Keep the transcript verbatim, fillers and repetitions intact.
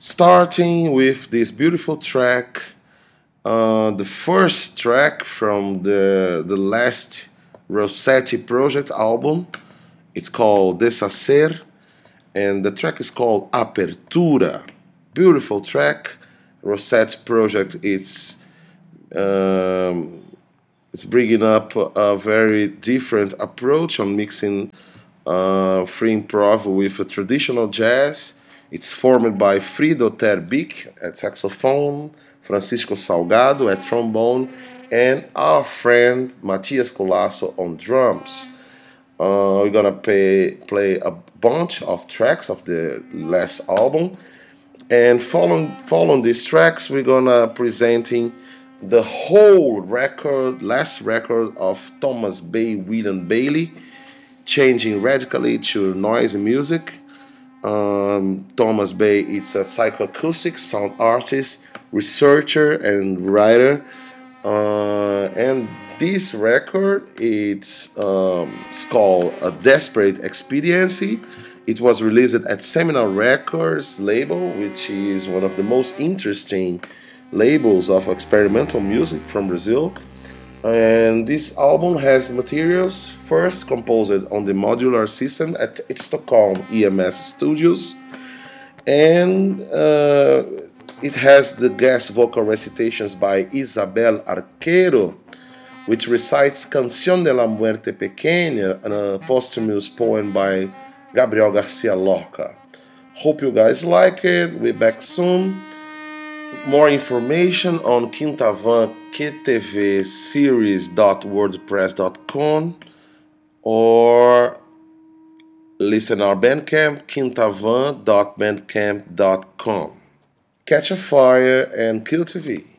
Starting with this beautiful track, uh, the first track from the the last Rossetti Project album. It's called Deshacer, and the track is called Apertura. Beautiful track. Rossetti Project. It's um, it's bringing up a very different approach on mixing uh, free improv with a traditional jazz. It's formed by Frido Terbic at saxophone, Francisco Salgado at trombone, and our friend Matias Colasso on drums. Uh, we're gonna pay, play a bunch of tracks of the last album, and following following these tracks, we're gonna presenting the whole record, last record of Thomas Bay, William Bailey, changing radically to noisy music. Um, Thomas Bay is a psychoacoustic sound artist, researcher, and writer. Uh, and this record it's, um, it's called A Desperate Expediency. It was released at Seminal Records label, which is one of the most interesting labels of experimental music from Brazil. And this album has materials first composed on the modular system at Stockholm E M S Studios, and uh, it has the guest vocal recitations by Isabel Arquero, which recites Canción de la Muerte Pequeña, a posthumous poem by Gabriel Garcia Lorca. Hope you guys like it. We're back soon. More information on Quintavan Q T V series dot wordpress dot com or listen our Bandcamp quintavan dot bandcamp dot com. Catch a fire and kill T V.